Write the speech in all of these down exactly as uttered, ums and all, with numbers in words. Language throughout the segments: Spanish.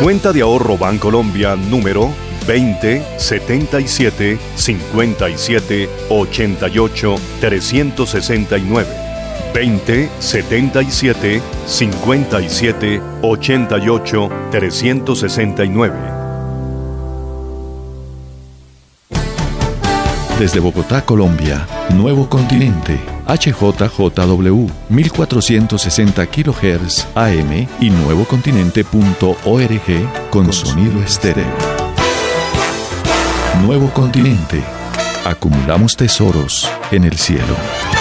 Cuenta de ahorro Bancolombia número veinte setenta y siete cincuenta y siete ochenta y ocho trescientos sesenta y nueve. veinte setenta y siete cincuenta y siete ochenta y ocho trescientos sesenta y nueve. Desde Bogotá, Colombia, Nuevo Continente, H J J W, mil cuatrocientos sesenta kilohertz A M y nuevocontinente punto org con, con sonido estéreo. Nuevo Continente. Acumulamos tesoros en el cielo.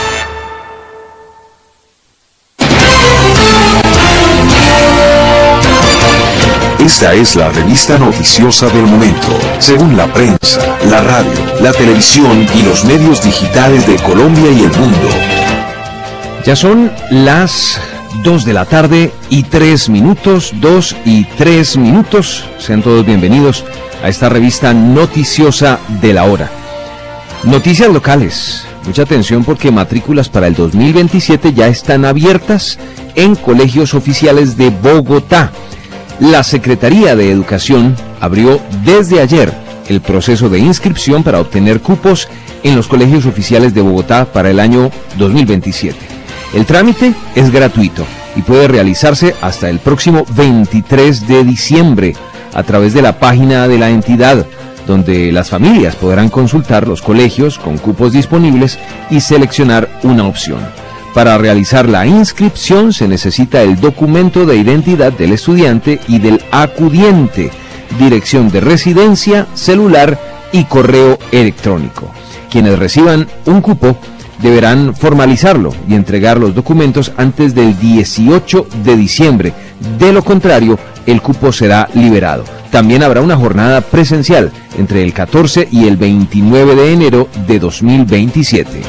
Esta es la revista noticiosa del momento, según la prensa, la radio, la televisión y los medios digitales de Colombia y el mundo. Ya son las dos de la tarde y tres minutos, dos y tres minutos. Sean todos bienvenidos a esta revista noticiosa de la hora. Noticias locales. Mucha atención porque matrículas para el dos mil veintisiete ya están abiertas en colegios oficiales de Bogotá. La Secretaría de Educación abrió desde ayer el proceso de inscripción para obtener cupos en los colegios oficiales de Bogotá para el año dos mil veintisiete. El trámite es gratuito y puede realizarse hasta el próximo veintitrés de diciembre a través de la página de la entidad, donde las familias podrán consultar los colegios con cupos disponibles y seleccionar una opción. Para realizar la inscripción se necesita el documento de identidad del estudiante y del acudiente, dirección de residencia, celular y correo electrónico. Quienes reciban un cupo deberán formalizarlo y entregar los documentos antes del dieciocho de diciembre. De lo contrario, el cupo será liberado. También habrá una jornada presencial entre el catorce y el veintinueve de enero de dos mil veintisiete.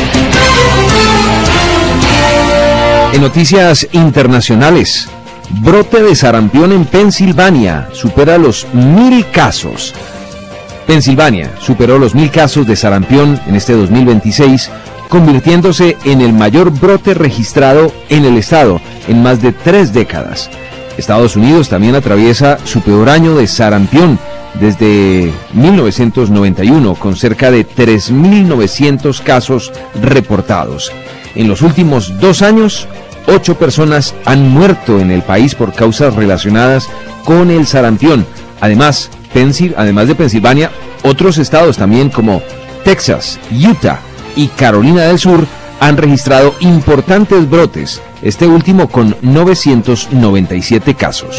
En noticias internacionales, brote de sarampión en Pensilvania supera los mil casos. Pensilvania superó los mil casos de sarampión en este dos mil veintiséis, convirtiéndose en el mayor brote registrado en el estado en más de tres décadas. Estados Unidos también atraviesa su peor año de sarampión desde mil novecientos noventa y uno, con cerca de tres mil novecientos casos reportados. En los últimos dos años, ocho personas han muerto en el país por causas relacionadas con el sarampión. Además, Pensil, además de Pensilvania, otros estados también como Texas, Utah y Carolina del Sur han registrado importantes brotes, este último con novecientos noventa y siete casos.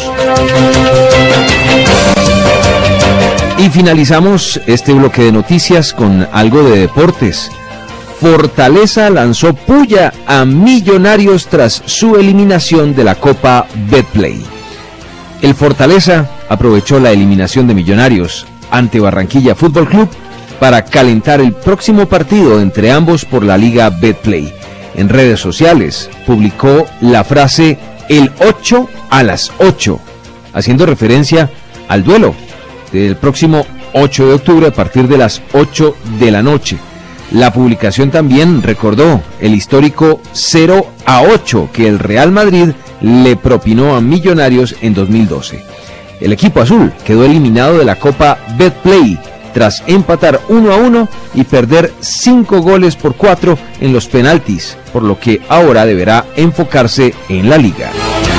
Y finalizamos este bloque de noticias con algo de deportes. Fortaleza lanzó puya a Millonarios tras su eliminación de la Copa Betplay. El Fortaleza aprovechó la eliminación de Millonarios ante Barranquilla Fútbol Club para calentar el próximo partido entre ambos por la Liga Betplay. En redes sociales publicó la frase "el ocho a las ocho", haciendo referencia al duelo del próximo ocho de octubre a partir de las ocho de la noche. La publicación también recordó el histórico cero a ocho que el Real Madrid le propinó a Millonarios en dos mil doce. El equipo azul quedó eliminado de la Copa Betplay tras empatar uno a uno y perder cinco goles por cuatro en los penaltis, por lo que ahora deberá enfocarse en la liga.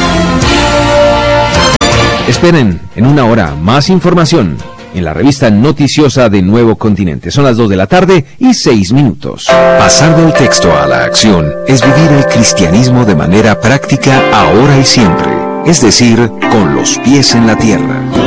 Esperen en una hora más información en la revista noticiosa de Nuevo Continente. Son las dos de la tarde y seis minutos. Pasar del texto a la acción es vivir el cristianismo de manera práctica ahora y siempre, es decir, con los pies en la tierra.